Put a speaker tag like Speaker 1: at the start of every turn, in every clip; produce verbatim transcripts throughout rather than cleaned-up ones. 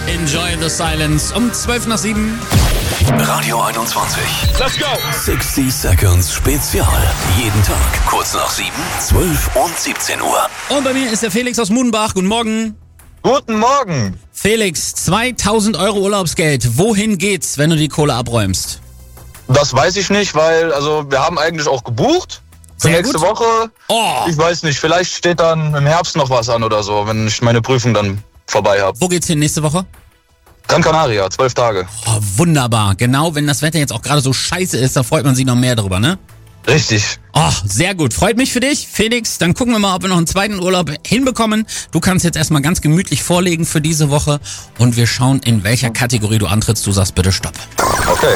Speaker 1: Enjoy the Silence um zwölf nach sieben.
Speaker 2: Radio einundzwanzig.
Speaker 3: Let's go!
Speaker 2: sechzig Seconds Spezial. Jeden Tag kurz nach sieben, zwölf und siebzehn Uhr.
Speaker 1: Und bei mir ist der Felix aus Mudenbach. Guten Morgen.
Speaker 3: Guten Morgen.
Speaker 1: Felix, zweitausend Euro Urlaubsgeld. Wohin geht's, wenn du die Kohle abräumst?
Speaker 3: Das weiß ich nicht, weil also wir haben eigentlich auch gebucht für
Speaker 1: Sehr
Speaker 3: nächste
Speaker 1: gut.
Speaker 3: Woche.
Speaker 1: Oh,
Speaker 3: Ich weiß nicht, vielleicht steht dann im Herbst noch was an oder so, wenn ich meine Prüfung dann vorbei habe.
Speaker 1: wo geht's hin nächste Woche?
Speaker 3: Gran Canaria, zwölf Tage.
Speaker 1: Oh, wunderbar. Genau, wenn das Wetter jetzt auch gerade so scheiße ist, da freut man sich noch mehr drüber, ne?
Speaker 3: Richtig.
Speaker 1: Oh, sehr gut. Freut mich für dich, Felix. Dann gucken wir mal, ob wir noch einen zweiten Urlaub hinbekommen. Du kannst jetzt erstmal ganz gemütlich vorlegen für diese Woche und wir schauen, in welcher Kategorie du antrittst. Du sagst bitte Stopp.
Speaker 3: Okay.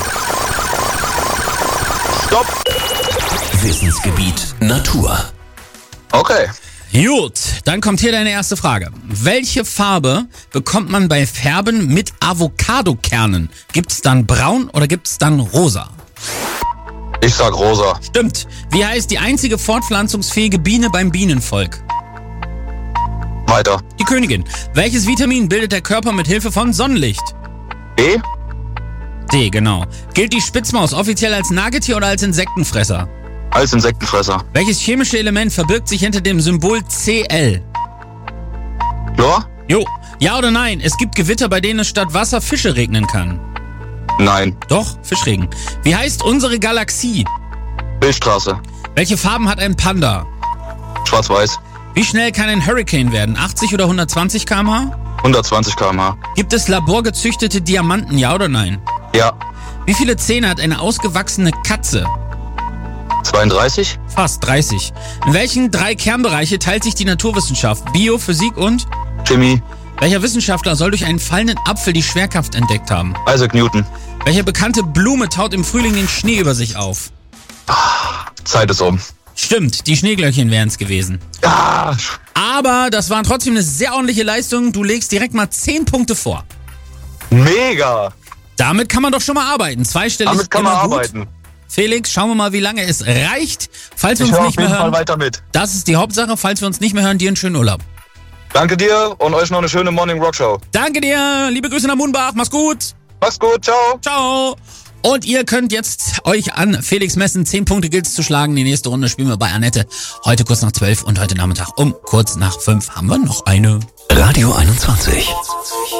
Speaker 3: Stopp.
Speaker 2: Wissensgebiet Natur.
Speaker 3: Okay.
Speaker 1: Gut, dann kommt hier deine erste Frage. Welche Farbe bekommt man bei Färben mit Avocadokernen? Gibt's dann braun oder gibt's dann rosa?
Speaker 3: Ich sag rosa.
Speaker 1: Stimmt. Wie heißt die einzige fortpflanzungsfähige Biene beim Bienenvolk?
Speaker 3: Weiter.
Speaker 1: Die Königin. Welches Vitamin bildet der Körper mit Hilfe von Sonnenlicht?
Speaker 3: E?
Speaker 1: D, genau. Gilt die Spitzmaus offiziell als Nagetier oder als Insektenfresser?
Speaker 3: Als Insektenfresser.
Speaker 1: Welches chemische Element verbirgt sich hinter dem Symbol C L?
Speaker 3: Chlor?
Speaker 1: Jo. Ja oder nein? Es gibt Gewitter, bei denen es statt Wasser Fische regnen kann.
Speaker 3: Nein.
Speaker 1: Doch, Fischregen. Wie heißt unsere Galaxie?
Speaker 3: Milchstraße.
Speaker 1: Welche Farben hat ein Panda?
Speaker 3: Schwarz-Weiß.
Speaker 1: Wie schnell kann ein Hurricane werden? achtzig oder hundertzwanzig Kilometer pro Stunde?
Speaker 3: hundertzwanzig Kilometer pro Stunde.
Speaker 1: Gibt es laborgezüchtete Diamanten, ja oder nein?
Speaker 3: Ja.
Speaker 1: Wie viele Zähne hat eine ausgewachsene Katze?
Speaker 3: zweiunddreißig.
Speaker 1: Fast dreißig. In welchen drei Kernbereiche teilt sich die Naturwissenschaft? Bio, Physik und?
Speaker 3: Chemie.
Speaker 1: Welcher Wissenschaftler soll durch einen fallenden Apfel die Schwerkraft entdeckt haben?
Speaker 3: Isaac Newton.
Speaker 1: Welche bekannte Blume taut im Frühling den Schnee über sich auf?
Speaker 3: Zeit ist um.
Speaker 1: Stimmt, die Schneeglöckchen wären es gewesen.
Speaker 3: Ah,
Speaker 1: Aber das war trotzdem eine sehr ordentliche Leistung. Du legst direkt mal zehn Punkte vor.
Speaker 3: mega.
Speaker 1: Damit kann man doch schon mal arbeiten. Zweistellig
Speaker 3: Damit kann
Speaker 1: immer
Speaker 3: man
Speaker 1: gut.
Speaker 3: arbeiten.
Speaker 1: Felix, schauen wir mal, wie lange es reicht. Falls wir
Speaker 3: Ich
Speaker 1: uns
Speaker 3: höre auf
Speaker 1: nicht mehr
Speaker 3: jeden Fall
Speaker 1: hören,
Speaker 3: weiter mit.
Speaker 1: das ist die Hauptsache. Falls wir uns nicht mehr hören, dir einen schönen Urlaub.
Speaker 3: Danke dir und euch noch eine schöne Morning Rock Show.
Speaker 1: Danke dir. Liebe Grüße nach Munbach. Mach's gut.
Speaker 3: Mach's gut, ciao.
Speaker 1: Ciao. Und ihr könnt jetzt euch an Felix messen. Zehn Punkte gilt's zu schlagen. Die nächste Runde spielen wir bei Annette. Heute kurz nach zwölf und heute Nachmittag um kurz nach fünf haben wir noch eine.
Speaker 2: Radio einundzwanzig.